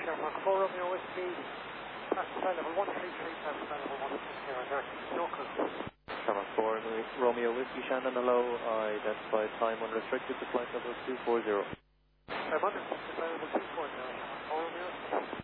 Shamrock 4 Romeo Whiskey, passenger level 133, passenger level 160, direct no crew. Shamrock 4 Romeo Whiskey, Shannon, hello, identified time unrestricted to flight level 240. I'm unrestricted, level 240, Shamrock 4 Romeo.